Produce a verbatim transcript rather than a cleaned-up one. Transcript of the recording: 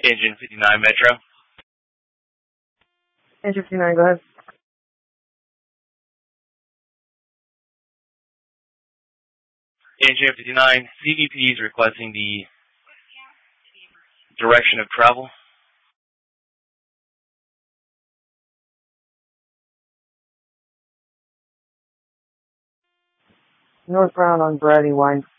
Engine fifty-nine Metro. Engine fifty-nine, go ahead. Engine fifty-nine, C B P is requesting the direction of travel. Northbound on Brady Wine.